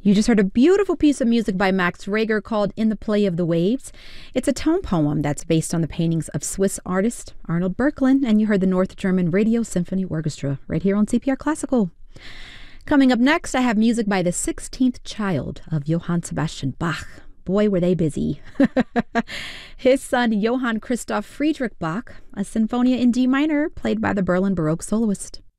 You just heard a beautiful piece of music by Max Reger called In the Play of the Waves. It's a tone poem that's based on the paintings of Swiss artist Arnold Böcklin, and you heard the North German Radio Symphony Orchestra right here on CPR Classical. Coming up next, I have music by the 16th child of Johann Sebastian Bach. Boy, were they busy. His son, Johann Christoph Friedrich Bach, a Sinfonia in D minor, played by the Berlin Baroque soloist.